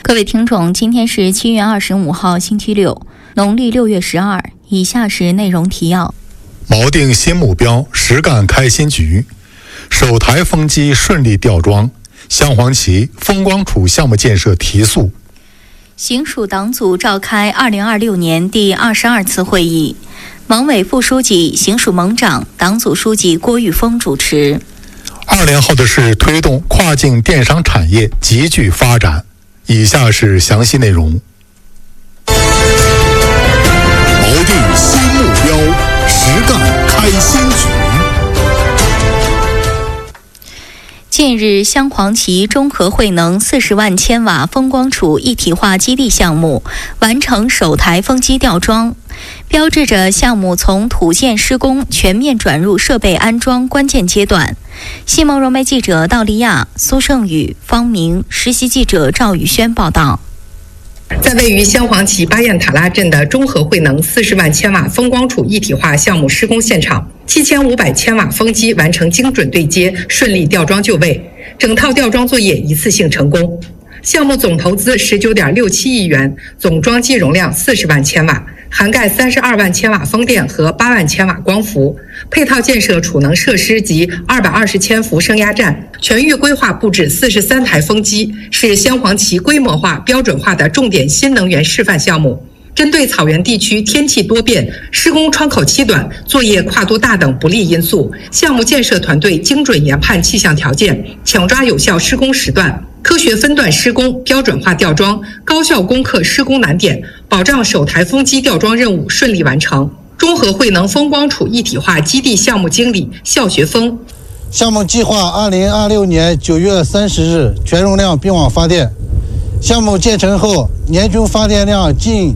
各位听众，今天是7月25号，星期六，农历6月12。以下是内容提要： 锚定新目标，实干开新局。首台风机顺利吊装，镶黄旗风光储项目建设提速。 行署党组召开2026年第22次会议，盟委副书记、行署盟长、党组书记郭玉峰主持。 20号的是推动跨境电商产业急剧发展。以下是详细内容。锚定新目标，实干开新局。 近日，镶黄旗中和汇能40万千瓦风光储一体化基地项目完成首台风机吊装，标志着项目从土建施工全面转入设备安装关键阶段。新盟融媒记者道利亚、苏胜宇、方明，实习记者赵宇轩报道。 在位于镶黄旗巴彦塔拉镇的中和汇能40万千瓦风光储一体化项目施工现场，7500千瓦风机完成精准对接，顺利吊装就位，整套吊装作业一次性成功。项目总投资19.67亿元，总装机容量40万千瓦，涵盖32万千瓦风电和8万千瓦光伏，配套建设储能设施及220千伏升压站，全域规划布置43台风机，是镶黄旗规模化、标准化的重点新能源示范项目。针对草原地区天气多变、施工窗口期短、作业跨度大等不利因素，项目建设团队精准研判气象条件，抢抓有效施工时段，科学分段施工，标准化吊装，高效攻克施工难点，保障首台风机吊装任务顺利完成。中和汇能风光储一体化基地项目经理肖学峰： 项目计划2026年9月30日全容量并网发电。项目建成后，年均发电量近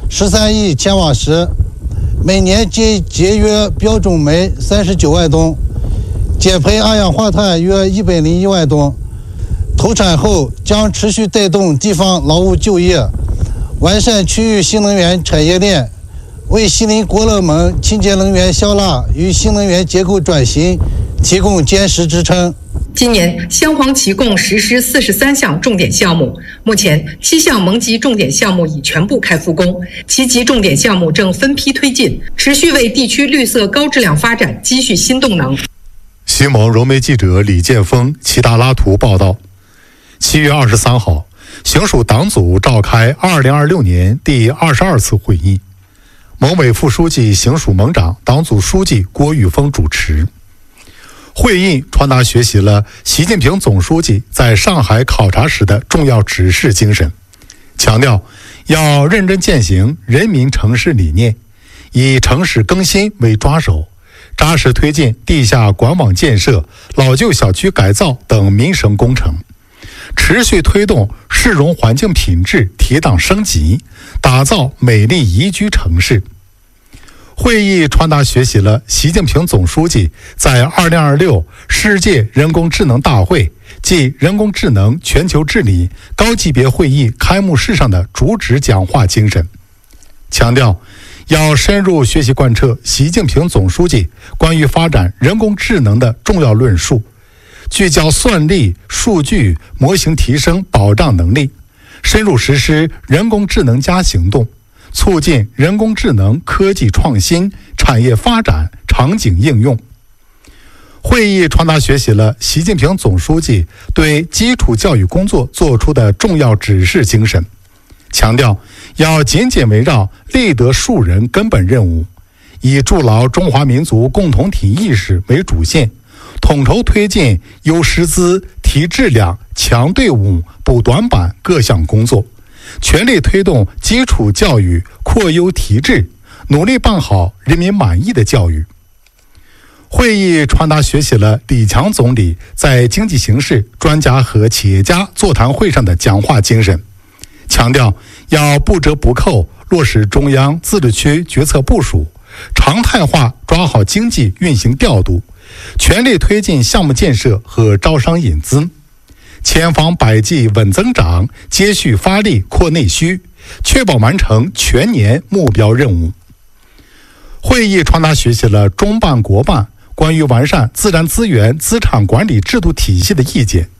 13亿千瓦时，每年节约标准煤39万吨，减排二氧化碳约101万吨。投产后将持续带动地方劳务就业，完善区域新能源产业链，为西邻国乐盟清洁能源消纳与新能源结构转型提供坚实支撑。 今年镶黄旗共实施43项重点项目，目前7项盟级重点项目已全部开复工，7级重点项目正分批推进，持续为地区绿色高质量发展积蓄新动能。 新盟融媒记者李建峰、齐达拉图报道。7月23号，行署党组召开2026年第22次会议，盟委副书记、行署盟长、党组书记郭玉峰主持。会议传达学习了习近平总书记在上海考察时的重要指示精神，强调要认真践行人民城市理念，以城市更新为抓手，扎实推进地下管网建设、老旧小区改造等民生工程，持续推动市容环境品质提档升级，打造美丽宜居城市。会议传达学习了习近平总书记在2026世界人工智能大会暨人工智能全球治理高级别会议开幕式上的主旨讲话精神，强调要深入学习贯彻习近平总书记关于发展人工智能的重要论述，聚焦算力、数据、模型提升保障能力，深入实施人工智能加行动，促进人工智能科技创新、产业发展、场景应用。会议传达学习了习近平总书记对基础教育工作作出的重要指示精神，强调要紧紧围绕立德树人根本任务，以筑牢中华民族共同体意识为主线，统筹推进优师资、提质量、强队伍、补短板各项工作，全力推动基础教育扩优提质，努力办好人民满意的教育。会议传达学习了李强总理在经济形势专家和企业家座谈会上的讲话精神，强调要不折不扣落实中央自治区决策部署，常态化抓好经济运行调度，全力推进项目建设和招商引资，千方百计稳增长，接续发力扩内需，确保完成全年目标任务。会议传达学习了中办国办关于完善自然资源资产管理制度体系的意见，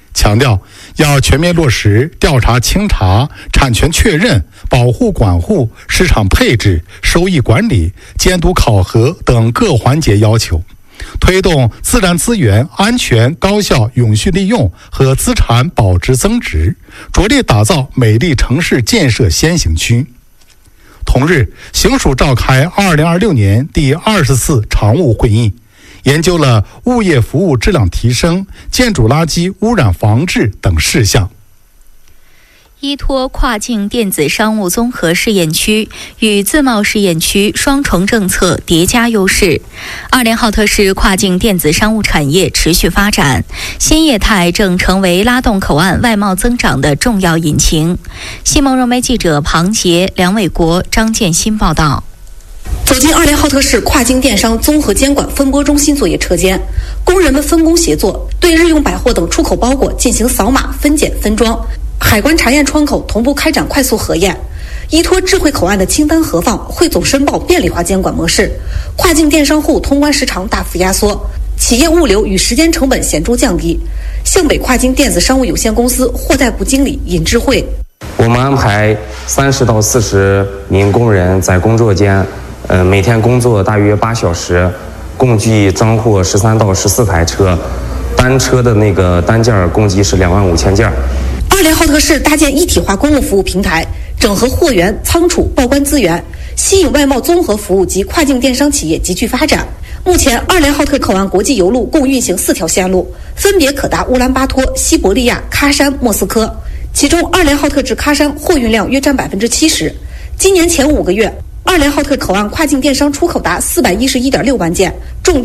强调要全面落实调查清查、产权确认、保护管护、市场配置、收益管理、监督考核等各环节要求，推动自然资源安全、高效、永续利用和资产保值增值，着力打造美丽城市建设先行区。同日，行署召开2026年第20次常务会议，研究了物业服务质量提升、建筑垃圾污染防治等事项。 依托跨境电子商务综合试验区与自贸试验区双重政策叠加优势，二连浩特市跨境电子商务产业持续发展，新业态正成为拉动口岸外贸增长的重要引擎。新闻融媒记者庞杰、梁伟国、张建新报道。 走进二连浩特市跨境电商综合监管分拨中心作业车间，工人们分工协作，对日用百货等出口包裹进行扫码、分拣、分装。海关查验窗口同步开展快速核验，依托智慧口岸的清单核放、汇总申报便利化监管模式，跨境电商户通关时长大幅压缩，企业物流与时间成本显著降低。向北跨境电子商务有限公司货代部经理尹智慧： 我们安排30到40名工人在工作间，每天工作大约8小时，共计装货13到14台车，单车的那个单件共计是25000件。 二连浩特市搭建一体化公务服务平台，整合货源、仓储、报关资源，吸引外贸综合服务及跨境电商企业集聚发展。目前，二连浩特口岸国际邮路共运行4条线路，分别可达乌兰巴托、西伯利亚、喀山、莫斯科。其中，二连浩特至喀山货运量约占70%。今年前5个月，二连浩特口岸跨境电商出口达411.6万件，重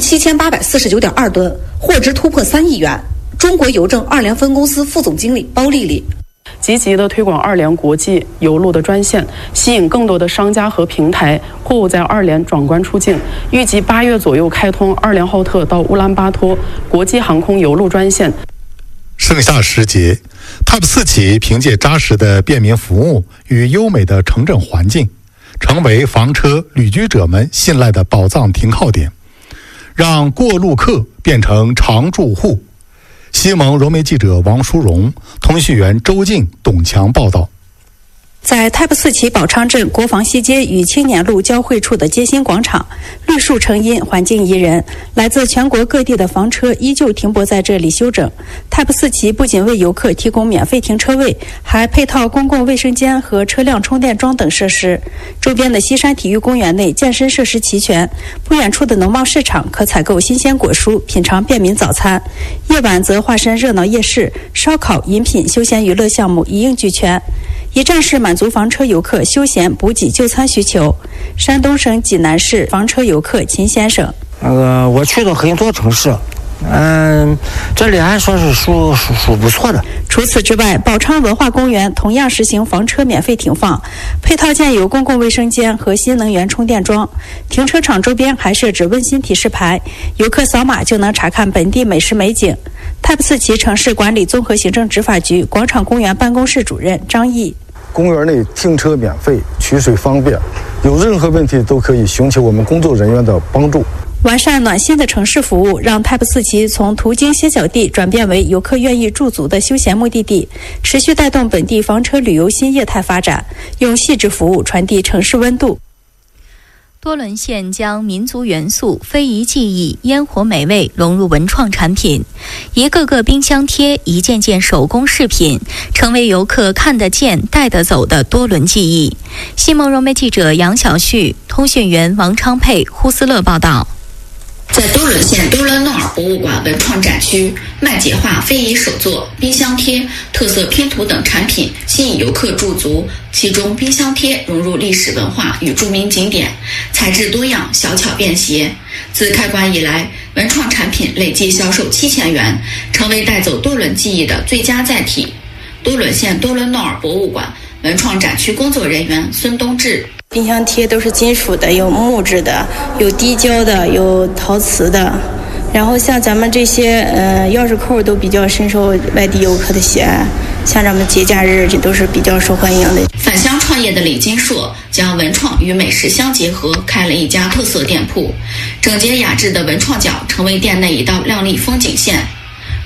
7849.2吨，货值突破3亿元。中国邮政二连分公司副总经理包丽丽： 积极地推广二连国际邮路的专线，吸引更多的商家和平台货物在二连转关出境。预计8月左右开通二连浩特到乌兰巴托国际航空邮路专线。 盛夏时节，TYPE 4企凭借扎实的便民服务与优美的城镇环境，成为房车旅居者们信赖的宝藏停靠点，让过路客变成常住户。西蒙融媒记者王淑荣、通讯员周静、董强报道。 在TYPE 4企宝昌镇国防西街与青年路交汇处的街心广场，绿树成荫，环境宜人，来自全国各地的房车依旧停泊在这里休整。TYPE 4企不仅为游客提供免费停车位，还配套公共卫生间和车辆充电桩等设施。周边的西山体育公园内健身设施齐全，不远处的农贸市场可采购新鲜果蔬，品尝便民早餐。夜晚则化身热闹夜市，烧烤、饮品、休闲娱乐项目一应俱全，一站式满足房车游客休闲补给就餐需求。山东省济南市房车游客秦先生： 我去了很多城市，这里还说是属不错的。 除此之外，宝昌文化公园同样实行房车免费停放，配套建有公共卫生间和新能源充电桩。停车场周边还设置温馨提示牌，游客扫码就能查看本地美食美景。TYPE 4企城市管理综合行政执法局广场公园办公室主任张毅： 公园内停车免费，取水方便，有任何问题都可以寻求我们工作人员的帮助。 完善暖心的城市服务，让TYPE 4企从途经歇脚地转变为游客愿意驻足的休闲目的地，持续带动本地房车旅游新业态发展，用细致服务传递城市温度。 多伦县将民族元素、非遗技艺、烟火美味融入文创产品，一个个冰箱贴、一件件手工饰品，成为游客看得见、带得走的多伦记忆。新蒙融媒记者杨小旭、通讯员王昌佩、呼斯勒报道。 在多伦县多伦诺尔博物馆文创展区，麦秸画、非遗手作、冰箱贴、特色拼图等产品吸引游客驻足。其中，冰箱贴融入历史文化与著名景点，材质多样，小巧便携。自开馆以来，文创产品累计销售7000元，成为带走多伦记忆的最佳载体。多伦县多伦诺尔博物馆文创展区工作人员孙东志： 冰箱贴都是金属的，有木质的，有滴胶的，有陶瓷的。然后像咱们这些钥匙扣都比较深受外地游客的喜爱，像咱们节假日这都是比较受欢迎的。 返乡创业的李金硕将文创与美食相结合，开了一家特色店铺，整洁雅致的文创角成为店内一道亮丽风景线。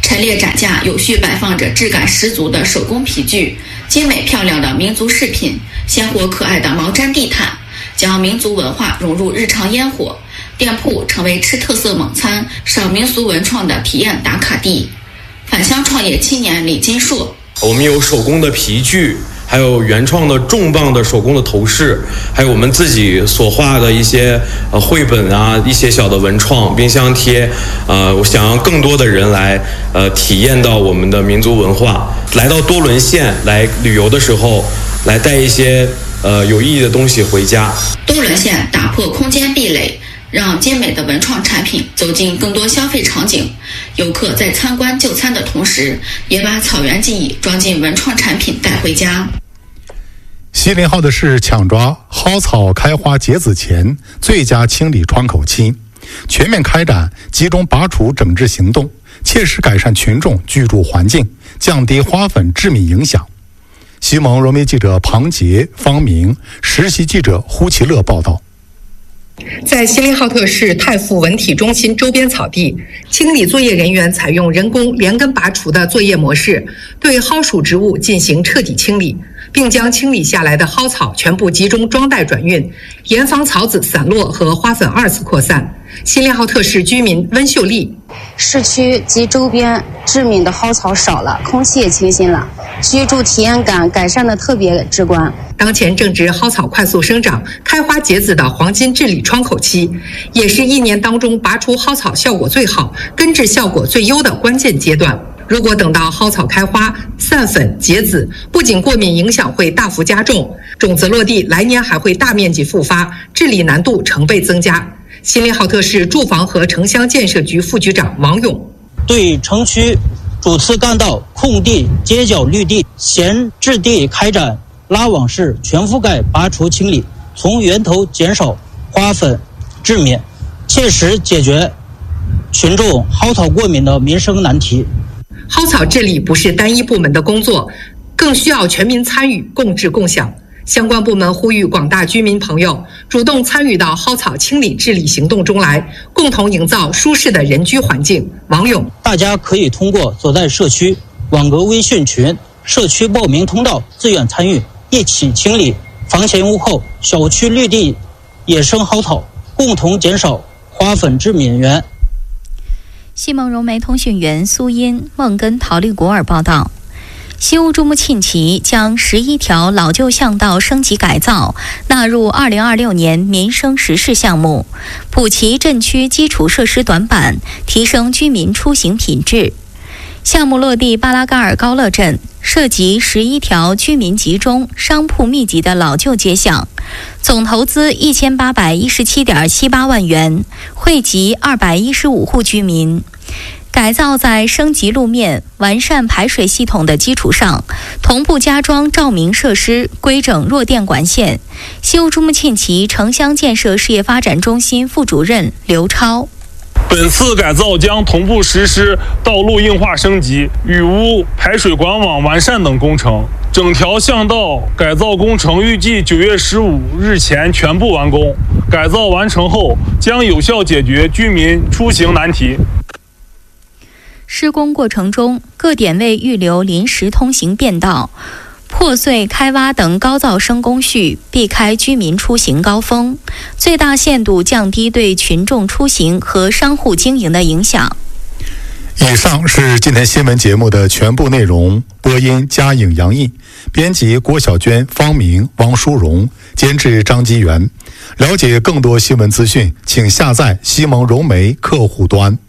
陈列展架有序摆放着质感十足的手工皮具、精美漂亮的民族饰品、鲜活可爱的毛毡地毯，将民族文化融入日常烟火。店铺成为吃特色蒙餐、赏民俗文创的体验打卡地。返乡创业青年李金硕， 我们有手工的皮具，还有原创的重磅的手工的头饰，还有我们自己所画的一些绘本啊，一些小的文创、冰箱贴。我想让更多的人来体验到我们的民族文化。来到多伦县来旅游的时候，来带一些有意义的东西回家。 多伦县打破空间壁垒，让精美的文创产品走进更多消费场景。游客在参观就餐的同时，也把草原记忆装进文创产品带回家。 锡林浩特市抢抓蒿草开花结籽前最佳清理窗口期，全面开展集中拔除整治行动，切实改善群众居住环境，降低花粉致敏影响。西蒙融媒记者庞杰、方明，实习记者胡其乐报道。 在锡林浩特市太傅文体中心周边草地，清理作业人员采用人工连根拔除的作业模式，对蒿属植物进行彻底清理，并将清理下来的蒿草全部集中装袋转运，严防草籽散落和花粉二次扩散。锡林浩特市居民温秀丽， 市区及周边致敏的蒿草少了，空气也清新了，居住体验感改善的特别直观。 当前正值蒿草快速生长、开花结籽的黄金治理窗口期，也是一年当中拔除蒿草效果最好、根治效果最优的关键阶段。如果等到蒿草开花、散粉、结籽，不仅过敏影响会大幅加重，种子落地来年还会大面积复发，治理难度成倍增加。锡林浩特市住房和城乡建设局副局长王勇， 对城区主次干道、空地、街角绿地、闲置地开展拉网式全覆盖拔除清理，从源头减少花粉致敏，切实解决群众蒿草过敏的民生难题。 蒿草治理不是单一部门的工作，更需要全民参与、共治共享。相关部门呼吁广大居民朋友主动参与到蒿草清理治理行动中来，共同营造舒适的人居环境。王勇， 大家可以通过所在社区网格微信群、社区报名通道自愿参与，一起清理房前屋后、小区绿地野生蒿草，共同减少花粉致敏源。 西蒙融媒通讯员苏音、孟根陶丽古尔报道。西乌珠穆沁旗将11条老旧巷道升级改造纳入2026年民生实事项目，补齐镇区基础设施短板，提升居民出行品质。项目落地巴拉嘎尔高乐镇，涉及11条居民集中、商铺密集的老旧街巷，总投资1817.78万元，惠及215户居民。改造在升级路面、完善排水系统的基础上，同步加装照明设施，规整弱电管线。西乌珠穆沁旗城乡建设事业发展中心副主任刘超， 本次改造将同步实施道路硬化升级、雨污排水管网完善等工程。整条巷道改造工程预计9月15日前全部完工。改造完成后，将有效解决居民出行难题。 施工过程中，各点位预留临时通行便道，破碎、开挖等高噪声工序，避开居民出行高峰，最大限度降低对群众出行和商户经营的影响。 以上是今天新闻节目的全部内容。播音嘉颖、杨毅，编辑郭小娟、方明、王淑荣，监制张基元。了解更多新闻资讯，请下载西蒙融媒客户端。